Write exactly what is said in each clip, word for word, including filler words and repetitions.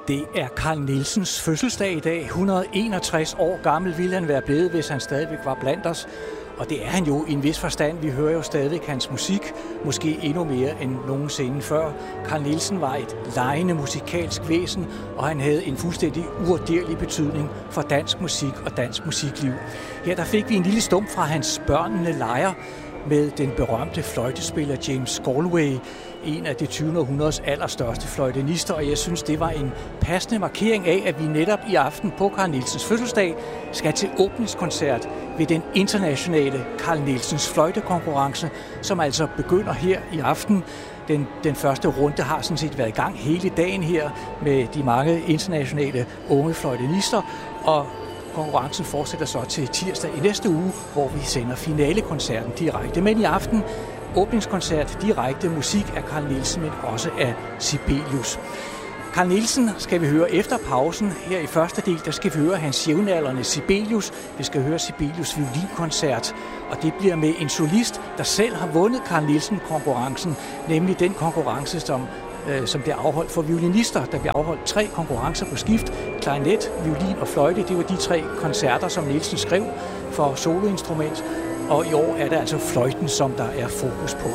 Det er Carl Nielsens fødselsdag i dag. et hundrede og enogtres år gammel ville han være blevet, hvis han stadigvæk var blandt os. Og det er han jo i en vis forstand. Vi hører jo stadigvæk hans musik, måske endnu mere end nogensinde før. Carl Nielsen var et legende musikalsk væsen, og han havde en fuldstændig uvurderlig betydning for dansk musik og dansk musikliv. Her der fik vi en lille stump fra hans Børnene leger med den berømte fløjtespiller James Galway, en af det tyvende århundredes allerstørste fløjtenister, og jeg synes, det var en passende markering af, at vi netop i aften på Carl Nielsens fødselsdag skal til åbningskoncert ved den internationale Carl Nielsens fløjtekonkurrence, som altså begynder her i aften. Den, den første runde har sådan set været i gang hele dagen her med de mange internationale unge fløjtenister, og konkurrencen fortsætter så til tirsdag i næste uge, hvor vi sender finalekoncerten direkte. Men i aften åbningskoncert direkte musik af Carl Nielsen, men også af Sibelius. Carl Nielsen skal vi høre efter pausen. Her i første del, der skal vi høre hans jævnaldrende Sibelius. Vi skal høre Sibelius violinkoncert, og det bliver med en solist, der selv har vundet Carl Nielsen-konkurrencen, nemlig den konkurrence, som som bliver afholdt for violinister. Der bliver afholdt tre konkurrencer på skift. Klarinet, violin og fløjte, det var de tre koncerter, som Nielsen skrev for soloinstrument. Og i år er det altså fløjten, som der er fokus på.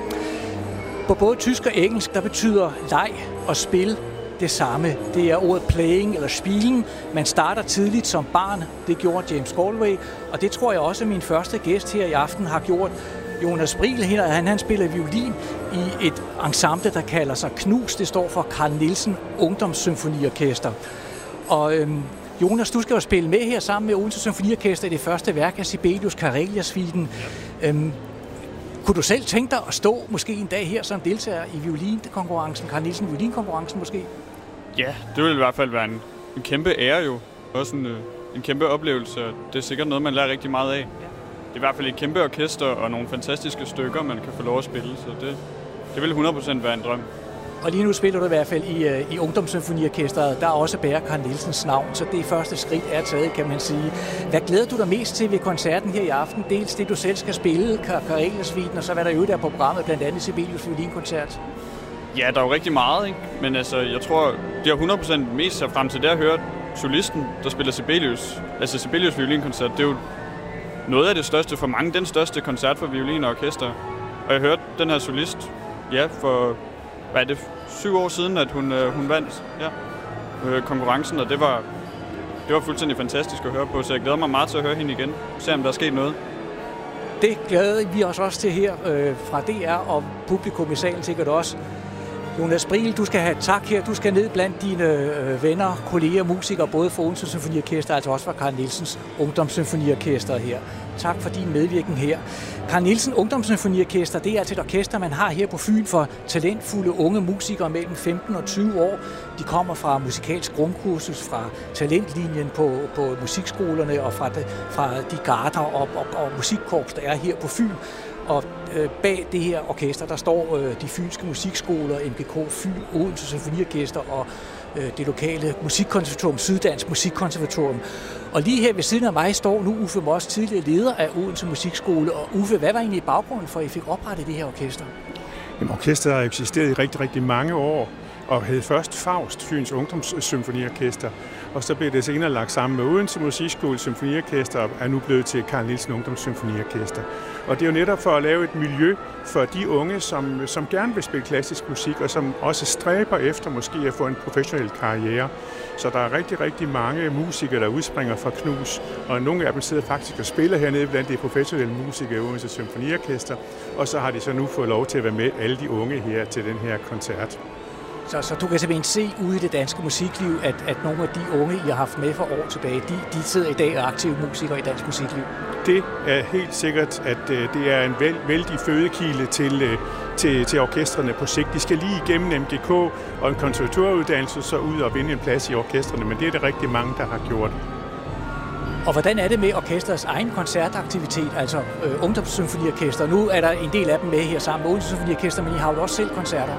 På både tysk og engelsk, der betyder leg og spil det samme. Det er ordet playing eller spielen. Man starter tidligt som barn. Det gjorde James Galway, og det tror jeg også, at min første gæst her i aften har gjort. Jonas Briel, han, han spiller violin i et ensemble, der kalder sig Knus. Det står for Carl Nielsen Ungdomssymfoniorkester. Og øhm, Jonas, du skal jo spille med her sammen med Odense Symfoniorkester i det første værk af Sibelius, Karelia-suiten. Øhm, kunne du selv tænke dig at stå måske en dag her som deltager i violinkonkurrencen, Carl Nielsen violinkonkurrencen måske? Ja, det vil i hvert fald være en, en kæmpe ære jo. Også en, en kæmpe oplevelse. Det er sikkert noget, man lærer rigtig meget af. Det er i hvert fald et kæmpe orkester og nogle fantastiske stykker, man kan få lov at spille, så det, det vil hundrede procent være en drøm. Og lige nu spiller du i hvert fald i, i Ungdomssymfoniorkestret, der også bærer Carl Nielsens navn, så det første skridt er taget, kan man sige. Hvad glæder du dig mest til ved koncerten her i aften? Dels det, du selv skal spille, Karelia-suiten, og så hvad der jo der på programmet, blandt andet Sibelius violinkoncert. Ja, der er jo rigtig meget, ikke? Men altså, jeg tror, det er hundrede procent mest så frem til det at høre solisten, der spiller Sibelius. Altså Sibelius violinkoncert, det er jo noget af det største for mange, den største koncert for violin og orkester. Og jeg hørte den her solist, ja, for, hvad er det, syv år siden, at hun, øh, hun vandt ja, øh, konkurrencen, og det var, det var fuldstændig fantastisk at høre på, så jeg glæder mig meget til at høre hende igen, se om der er sket noget. Det glæder vi os også til her øh, fra D R, og publikum i salen sikkert også. Jonas Briel, du skal have tak her. Du skal ned blandt dine øh, venner, kolleger, musikere, både for Odense Symfoniorkester, altså også fra Carl Nielsens Ungdomssymfoniorkester her. Tak for din medvirken her. Carl Nielsen Ungdomssymfoniorkester, det er altså et orkester, man har her på Fyn for talentfulde unge musikere mellem femten og tyve år. De kommer fra musikalsk grundkursus, fra talentlinjen på, på musikskolerne og fra, de, fra de garder og, og, og musikkorps, der er her på Fyn. Og øh, bag det her orkester, der står øh, de fynske musikskoler, M G K Fyn, Odense Symfoniorkester og øh, det lokale musikkonservatorium, Syddansk Musikkonservatorium. Og lige her ved siden af mig står nu Uffe Moss, tidligere leder af Odense Musikskole. Og Uffe, hvad var egentlig baggrunden for, at I fik oprettet det her orkester? Jamen, orkestret har eksisteret i rigtig, rigtig mange år, og havde først Faust, Fyns Ungdomssymfoniorkester, og så blev det senere lagt sammen med Odense Musikskole Symfoniorkester, og er nu blevet til Carl Nielsen Ungdomssymfoniorkester. Og det er jo netop for at lave et miljø for de unge, som, som gerne vil spille klassisk musik, og som også stræber efter måske at få en professionel karriere. Så der er rigtig, rigtig mange musikere, der udspringer fra Knus, og nogle af dem sidder faktisk og spiller hernede blandt de professionelle musikere i Odense Symfoniorkester, og så har de så nu fået lov til at være med, alle de unge her, til den her koncert. Så, så du kan simpelthen se ude i det danske musikliv, at, at nogle af de unge, I har haft med for år tilbage, de, de sidder i dag og er aktive musikere i dansk musikliv. Det er helt sikkert, at uh, det er en vældig vældig fødekilde til, uh, til, til orkestrene på sigt. De skal lige igennem M G K og en konservatorieuddannelse, så ud og vinde en plads i orkestrene, men det er der rigtig mange, der har gjort. Og hvordan er det med orkestrets egen koncertaktivitet, altså øh, Ungdomssymfoniorkester? Nu er der en del af dem med her sammen med Odense Symfoniorkester, men I har jo også selv koncerter.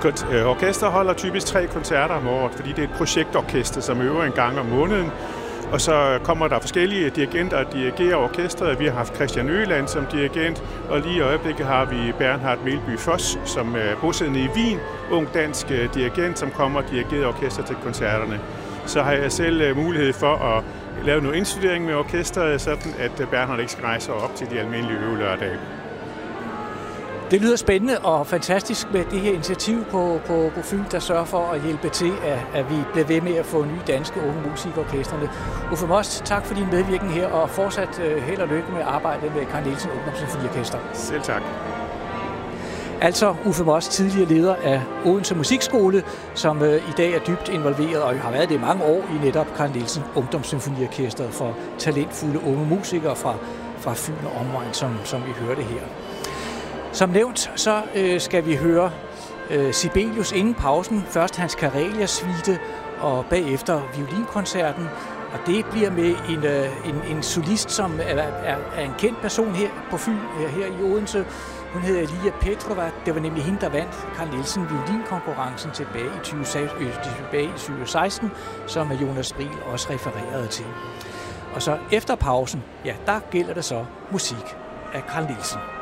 Orkester holder typisk tre koncerter om året, fordi det er et projektorkester, som øver en gang om måneden. Og så kommer der forskellige dirigenter og dirigerer orkestret. Vi har haft Christian Øland som dirigent, og lige i øjeblikket har vi Bernhard Melby Foss, som er bosiddende i Wien, ung dansk dirigent, som kommer og dirigerer orkester til koncerterne. Så har jeg selv mulighed for at lave noget indstudering med orkestret, sådan at Bernhard ikke skal rejse op til de almindelige øvelørdage. Det lyder spændende og fantastisk med det her initiativ på, på, på Fyn, der sørger for at hjælpe til, at, at vi bliver ved med at få nye danske unge musikorkestrene. Uffe Most, tak for din medvirken her, og fortsat uh, held og lykke med arbejdet med Carl Nielsen Ungdomssymfoniorkester. Selv tak. Altså Uffe Most, tidligere leder af Odense Musikskole, som uh, i dag er dybt involveret og har været det i mange år i netop Carl Nielsen Ungdomssymfoniorkester for talentfulde unge musikere fra, fra Fyn og omegn, som, som vi hørte her. Som nævnt, så øh, skal vi høre øh, Sibelius inden pausen. Først hans Karelia-suite, og bagefter violinkoncerten. Og det bliver med en, øh, en, en solist, som er, er, er en kendt person her på Fyn, her, her i Odense. Hun hedder Lia Petrova. Det var nemlig hende, der vandt Carl Nielsen violinkonkurrencen tilbage i tyve seksten, som Jonas Briel også refererede til. Og så efter pausen, ja, der gælder det så musik af Carl Nielsen.